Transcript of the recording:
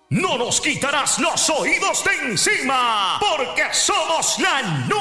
No nos quitarás los oídos de encima, porque somos la